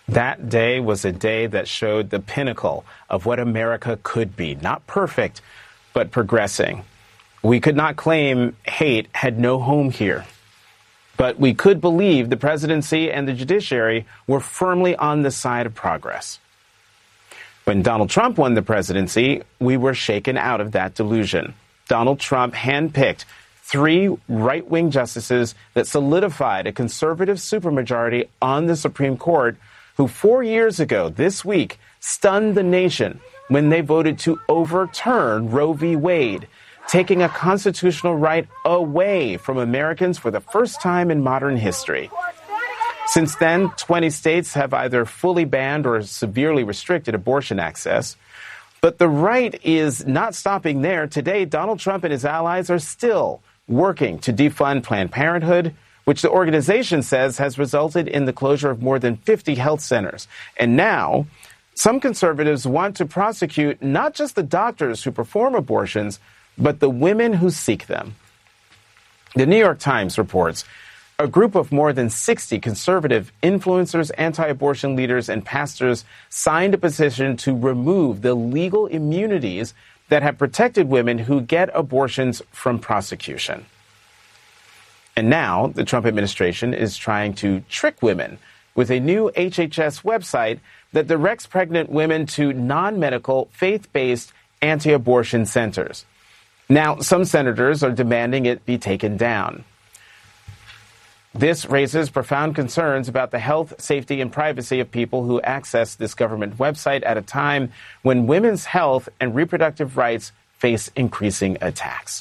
That day was a day that showed the pinnacle of what America could be. Not perfect, but progressing. We could not claim hate had no home here. But we could believe the presidency and the judiciary were firmly on the side of progress. When Donald Trump won the presidency, we were shaken out of that delusion. Donald Trump handpicked 3 right-wing justices that solidified a conservative supermajority on the Supreme Court, who 4 years ago this week stunned the nation when they voted to overturn Roe v. Wade, taking a constitutional right away from Americans for the first time in modern history. Since then, 20 states have either fully banned or severely restricted abortion access. But the right is not stopping there. Today, Donald Trump and his allies are still working to defund Planned Parenthood, which the organization says has resulted in the closure of more than 50 health centers. And now, some conservatives want to prosecute not just the doctors who perform abortions, but the women who seek them. The New York Times reports a group of more than 60 conservative influencers, anti-abortion leaders, and pastors signed a petition to remove the legal immunities that have protected women who get abortions from prosecution. And now the Trump administration is trying to trick women with a new HHS website that directs pregnant women to non-medical, faith-based anti-abortion centers. Now, some senators are demanding it be taken down. This raises profound concerns about the health, safety, and privacy of people who access this government website at a time when women's health and reproductive rights face increasing attacks.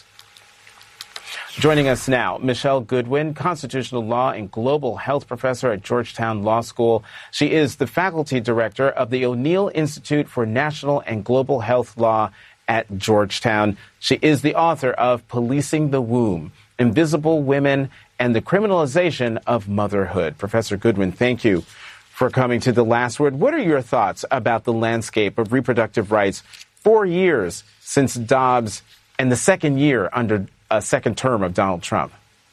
Joining us now, Michelle Goodwin, constitutional law and global health professor at Georgetown Law School. She is the faculty director of the O'Neill Institute for National and Global Health Law at Georgetown. She is the author of Policing the Womb, Invisible Women and the Criminalization of Motherhood. Professor Goodwin, thank you for coming to The Last Word. What are your thoughts about the landscape of reproductive rights 4 years since Dobbs and the second year under a second term of Donald Trump?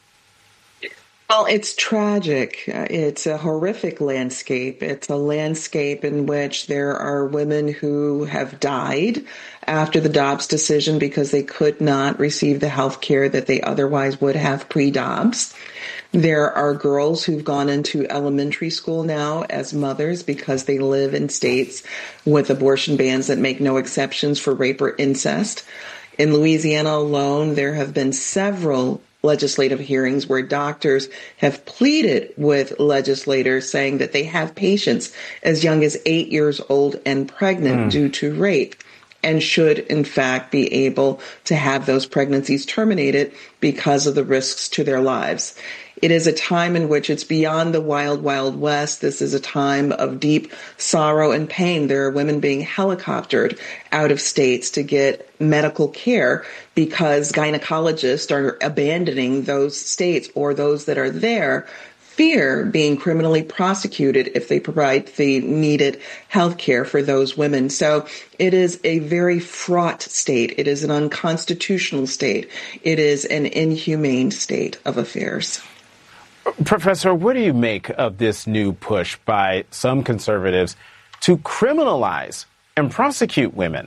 Well, it's tragic. It's a horrific landscape. It's a landscape in which there are women who have died after the Dobbs decision because they could not receive the health care that they otherwise would have pre-Dobbs. There are girls who've gone into elementary school now as mothers because they live in states with abortion bans that make no exceptions for rape or incest. In Louisiana alone, there have been several legislative hearings where doctors have pleaded with legislators saying that they have patients as young as 8 years old and pregnant due to rape, and should, in fact, be able to have those pregnancies terminated because of the risks to their lives. It is a time in which it's beyond the wild, wild west. This is a time of deep sorrow and pain. There are women being helicoptered out of states to get medical care because gynecologists are abandoning those states or those that are there, fear being criminally prosecuted if they provide the needed health care for those women. So it is a very fraught state. It is an unconstitutional state. It is an inhumane state of affairs. Professor, what do you make of this new push by some conservatives to criminalize and prosecute women?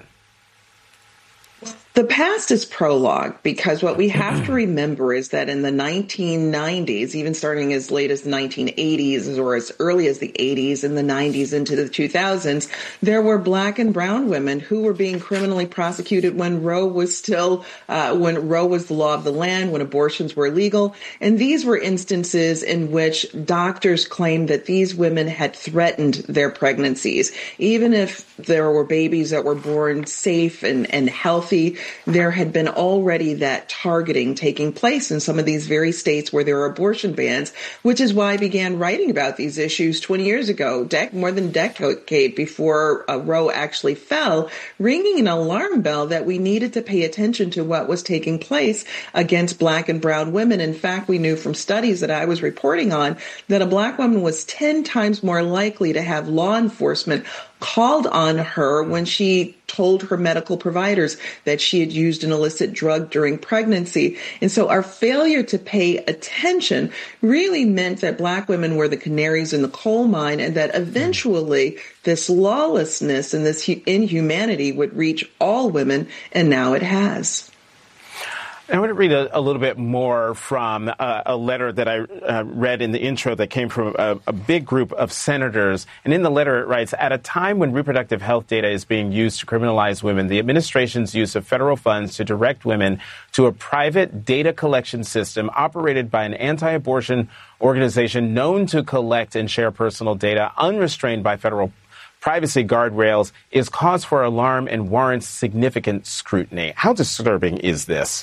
The past is prologue, because what we have to remember is that in the 1990s, even starting as late as the 1980s or as early as the 80s and the 90s into the 2000s, there were black and brown women who were being criminally prosecuted when Roe was still, when Roe was the law of the land, when abortions were illegal. And these were instances in which doctors claimed that these women had threatened their pregnancies. Even if there were babies that were born safe and healthy, there had been already that targeting taking place in some of these very states where there are abortion bans, which is why I began writing about these issues 20 years ago, more than a decade before Roe actually fell, ringing an alarm bell that we needed to pay attention to what was taking place against black and brown women. In fact, we knew from studies that I was reporting on that a black woman was 10 times more likely to have law enforcement called on her when she told her medical providers that she had used an illicit drug during pregnancy. And so our failure to pay attention really meant that Black women were the canaries in the coal mine, and that eventually this lawlessness and this inhumanity would reach all women, and now it has. I want to read a little bit more from a letter that I read in the intro that came from a big group of senators. And in the letter, it writes, at a time when reproductive health data is being used to criminalize women, the administration's use of federal funds to direct women to a private data collection system operated by an anti-abortion organization known to collect and share personal data unrestrained by federal privacy guardrails is cause for alarm and warrants significant scrutiny. How disturbing is this?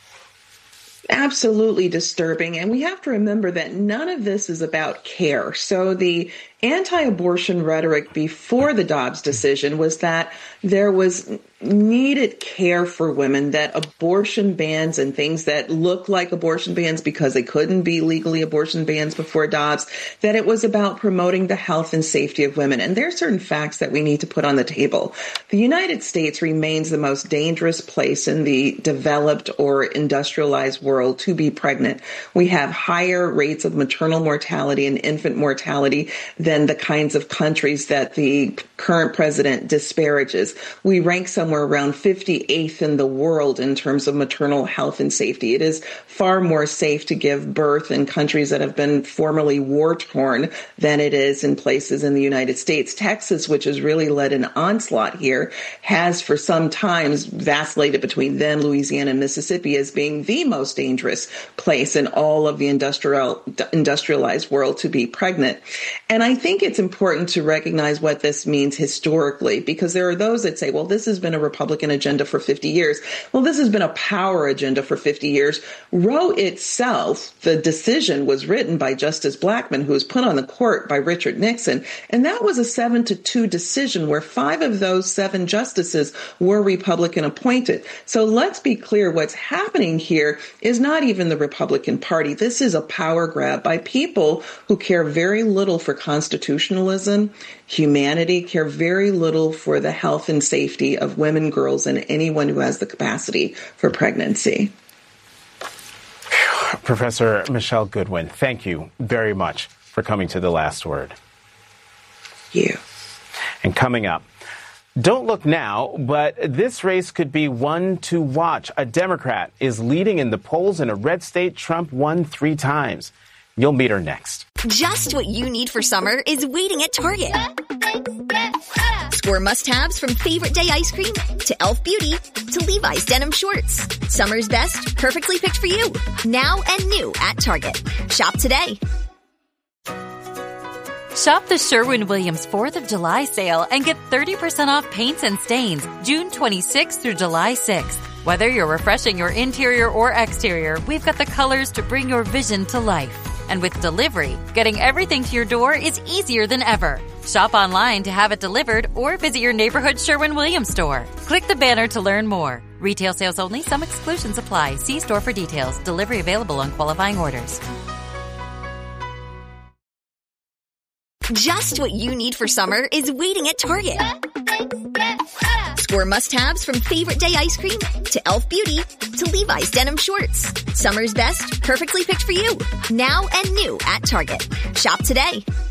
Absolutely disturbing. And we have to remember that none of this is about care. So the anti-abortion rhetoric before the Dobbs decision was that there was needed care for women, that abortion bans and things that look like abortion bans because they couldn't be legally abortion bans before Dobbs, that it was about promoting the health and safety of women. And there are certain facts that we need to put on the table. The United States remains the most dangerous place in the developed or industrialized world to be pregnant. We have higher rates of maternal mortality and infant mortality than the kinds of countries that the current president disparages. We rank somewhere around 58th in the world in terms of maternal health and safety. It is far more safe to give birth in countries that have been formerly war-torn than it is in places in the United States. Texas, which has really led an onslaught here, has for some time vacillated between then Louisiana and Mississippi as being the most dangerous place in all of the industrialized world to be pregnant. And I think it's important to recognize what this means historically, because there are those that say, well, this has been a Republican agenda for 50 years. Well, this has been a power agenda for 50 years. Roe itself, the decision was written by Justice Blackmun, who was put on the court by Richard Nixon. And that was a 7-2 decision where 5 of those 7 justices were Republican appointed. So let's be clear, what's happening here is not even the Republican Party. This is a power grab by people who care very little for constitutionalism, humanity, care very little for the health and safety of women, girls, and anyone who has the capacity for pregnancy. Professor Michele Goodwin, thank you very much for coming to The Last Word. Thank you. And coming up, don't look now, but this race could be one to watch. A Democrat is leading in the polls in a red state Trump won 3 times. You'll meet her next. Just what you need for summer is waiting at Target. Score must-haves from Favorite Day ice cream to Elf Beauty to Levi's denim shorts. Summer's best, perfectly picked for you. Now and new at Target. Shop today. Shop the Sherwin-Williams 4th of July sale and get 30% off paints and stains June 26th through July 6th. Whether you're refreshing your interior or exterior, we've got the colors to bring your vision to life. And with delivery, getting everything to your door is easier than ever. Shop online to have it delivered or visit your neighborhood Sherwin-Williams store. Click the banner to learn more. Retail sales only. Some exclusions apply. See store for details. Delivery available on qualifying orders. Just what you need for summer is waiting at Target. Score must-haves from Favorite Day ice cream to Elf Beauty to Levi's denim shorts. Summer's best, perfectly picked for you. Now and new at Target. Shop today.